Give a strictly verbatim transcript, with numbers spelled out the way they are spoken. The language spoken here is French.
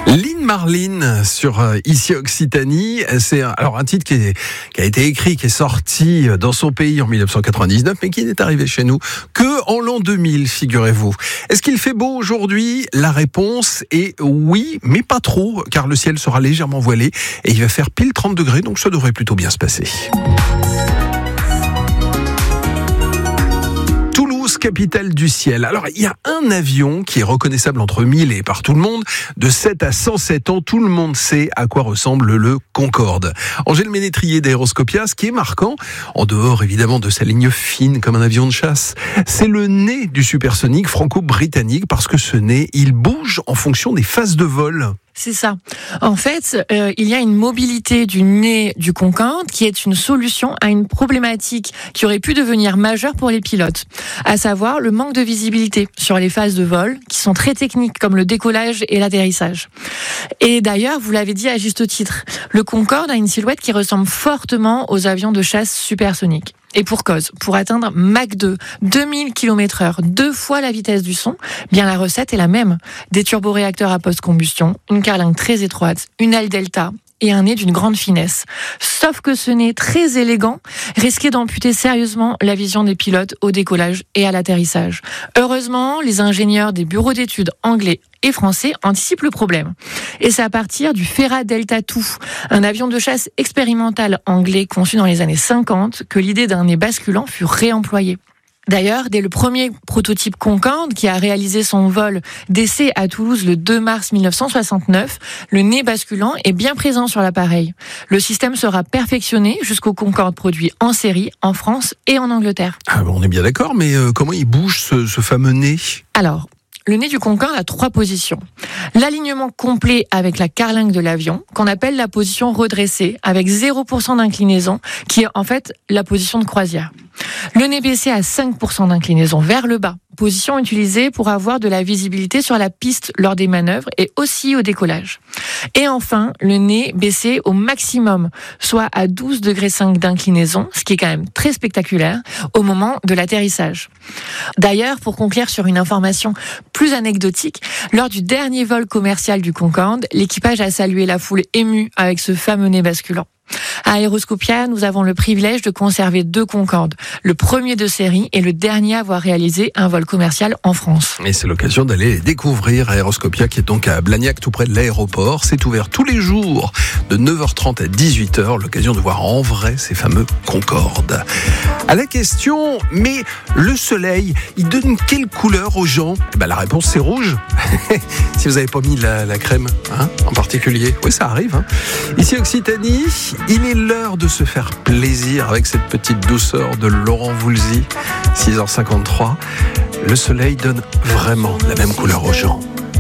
Lynn Marlin sur euh, Ici Occitanie, c'est un, alors un titre qui, est, qui a été écrit, qui est sorti dans son pays en dix-neuf cent quatre-vingt-dix-neuf, mais qui n'est arrivé chez nous que en l'an deux mille, figurez-vous. Est-ce qu'il fait beau aujourd'hui? La réponse est oui, mais pas trop, car le ciel sera légèrement voilé et il va faire pile trente degrés, donc ça devrait plutôt bien se passer. Capitale du ciel. Alors, il y a un avion qui est reconnaissable entre mille et par tout le monde. De sept à cent sept ans, tout le monde sait à quoi ressemble le Concorde. Angèle Ménétrier d'Aéroscopia, ce qui est marquant, en dehors évidemment de sa ligne fine comme un avion de chasse, c'est le nez du supersonique franco-britannique, parce que ce nez, il bouge en fonction des phases de vol. C'est ça. En fait, euh, il y a une mobilité du nez du Concorde qui est une solution à une problématique qui aurait pu devenir majeure pour les pilotes, à savoir le manque de visibilité sur les phases de vol qui sont très techniques comme le décollage et l'atterrissage. Et d'ailleurs, vous l'avez dit à juste titre, le Concorde a une silhouette qui ressemble fortement aux avions de chasse supersoniques. Et pour cause, pour atteindre Mach deux, deux mille kilomètres heure, deux fois la vitesse du son, bien la recette est la même. Des turboréacteurs à post-combustion, une carlingue très étroite, une aile delta et un nez d'une grande finesse. Sauf que ce nez très élégant risquait d'amputer sérieusement la vision des pilotes au décollage et à l'atterrissage. Heureusement, les ingénieurs des bureaux d'études anglais et français anticipent le problème. Et c'est à partir du Fera Delta deux, un avion de chasse expérimental anglais conçu dans les années cinquante, que l'idée d'un nez basculant fut réemployée. D'ailleurs, dès le premier prototype Concorde, qui a réalisé son vol d'essai à Toulouse le deux mars mille neuf cent soixante-neuf, le nez basculant est bien présent sur l'appareil. Le système sera perfectionné jusqu'au Concorde produit en série en France et en Angleterre. Ah, on est bien d'accord, mais euh, comment il bouge ce, ce fameux nez ? Alors, le nez du Concorde a trois positions. L'alignement complet avec la carlingue de l'avion, qu'on appelle la position redressée, avec zéro pour cent d'inclinaison, qui est en fait la position de croisière. Le nez baissé à cinq pour cent d'inclinaison vers le bas, position utilisée pour avoir de la visibilité sur la piste lors des manœuvres et aussi au décollage. Et enfin, le nez baissé au maximum, soit à douze degrés cinq d'inclinaison, ce qui est quand même très spectaculaire, au moment de l'atterrissage. D'ailleurs, pour conclure sur une information plus anecdotique, lors du dernier vol commercial du Concorde, l'équipage a salué la foule émue avec ce fameux nez basculant. À Aéroscopia, nous avons le privilège de conserver deux Concorde, le premier de série et le dernier à avoir réalisé un vol commercial en France. Et c'est l'occasion d'aller découvrir Aéroscopia, qui est donc à Blagnac, tout près de l'aéroport. C'est ouvert tous les jours de neuf heures trente à dix-huit heures, l'occasion de voir en vrai ces fameux Concorde. À la question, mais le soleil, il donne quelle couleur aux gens ? Ben, la réponse, c'est rouge. Si vous n'avez pas mis la, la crème, hein, en particulier. Oui, ça arrive. Hein. Ici Occitanie, il est l'heure de se faire plaisir avec cette petite douceur de Laurent Voulzy. six heures cinquante-trois. Le soleil donne vraiment la même couleur aux gens.